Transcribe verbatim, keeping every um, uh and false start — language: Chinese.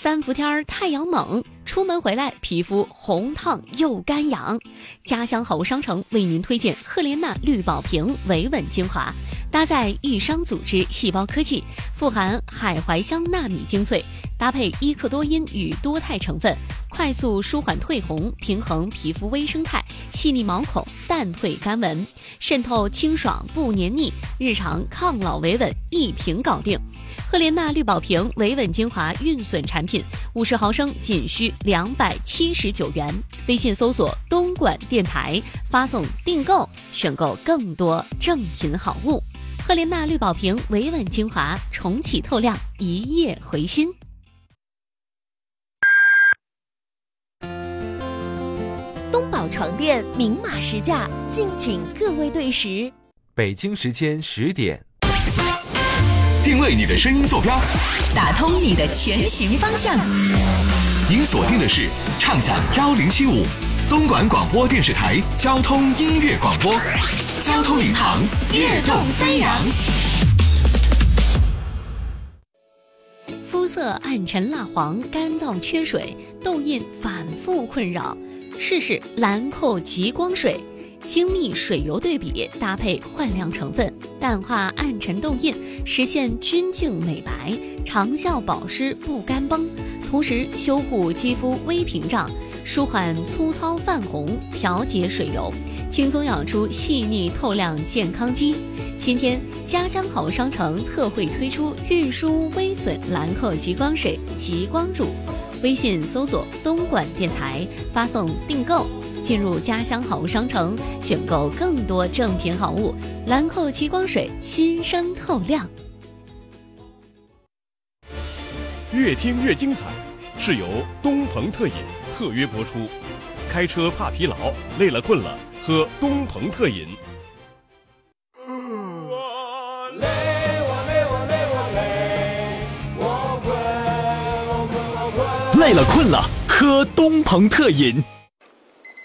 三伏天太阳猛，出门回来皮肤红烫又干痒。家乡好物商城为您推荐赫莲娜绿宝瓶维稳精华，搭载愈伤组织细胞科技，富含海淮香纳米精粹，搭配伊克多因与多肽成分，快速舒缓褪红，平衡皮肤微生态，细腻毛孔，淡退干纹，渗透清爽不黏腻，日常抗老维稳一瓶搞定。赫莲娜绿宝瓶维稳精华运损产品，五十毫升仅需两百七十九元。微信搜索东莞电台，发送订购，选购更多正品好物。赫莲娜绿宝瓶维稳精华，重启透亮，一夜回新。 东宝床垫明码实价，敬请各位对时。 北京时间十点， 定位你的声音坐标， 打通你的前行方向。 您锁定的是畅享幺零七五东莞广播电视台交通音乐广播，交通领航，跃动飞扬。 肤色暗沉蜡黄，干燥缺水，痘印反复困扰，试试兰蔻极光水。精密水油对比，搭配焕亮成分，淡化暗沉痘印，实现均净美白，长效保湿不干崩，同时修护肌肤微屏障，舒缓粗糙泛红，调节水油，轻松养出细腻透亮健康肌。今天家乡好商城特惠推出运输微损兰蔻极光水极光乳，微信搜索东莞电台，发送订购，进入家乡好物商城，选购更多正品好物。兰蔻极光水，新生透亮。 越听越精彩，是由东鹏特饮特约播出。开车怕疲劳，累了困了，喝东鹏特饮。 累了困了，喝东鹏特饮。